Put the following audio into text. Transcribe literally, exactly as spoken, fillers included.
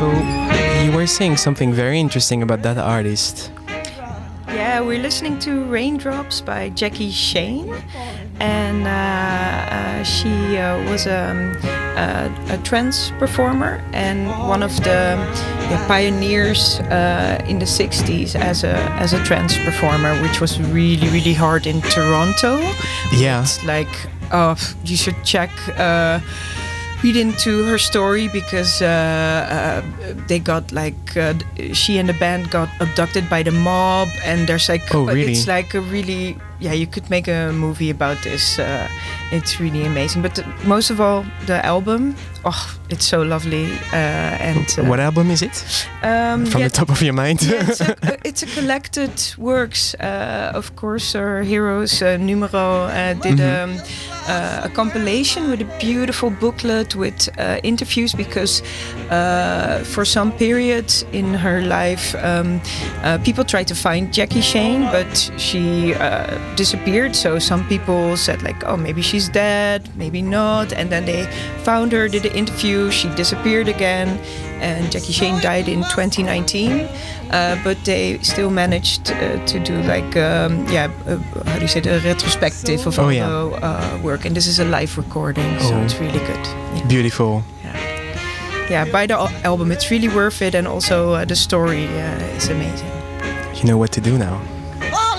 So you were saying something very interesting about that artist. Yeah, we're listening to Raindrops by Jackie Shane, and uh, uh, she uh, was um, uh, a trance performer and one of the yeah, pioneers uh, in the sixties as a as a trance performer, which was really really hard in Toronto. Yeah, It's like oh, you should check. Uh, read into her story because uh, uh, they got like uh, she and the band got abducted by the mob, and there's like oh, really? it's like a really yeah you could make a movie about this. Uh, it's really amazing. But the, most of all, the album, oh, it's so lovely. Uh, and uh, what album is it? Um, From yeah, the top of your mind? yeah, it's, a, it's a collected works. Uh, of course, our heroes uh, Numero uh, did. Mm-hmm. Um, Uh, a compilation with a beautiful booklet with uh, interviews because uh, for some period in her life um, uh, people tried to find Jackie Shane, but she uh, disappeared. So some people said like, oh, maybe she's dead, maybe not, and then they found her, did the interview, she disappeared again, and Jackie Shane died in twenty nineteen. Uh, but they still managed uh, to do like um, yeah uh, how do you say it, a retrospective of oh, all yeah. the uh, work, and this is a live recording, so oh. it's really good. Yeah. Beautiful. Yeah, yeah. Buy the al- album; it's really worth it, and also uh, the story uh, is amazing. You know what to do now.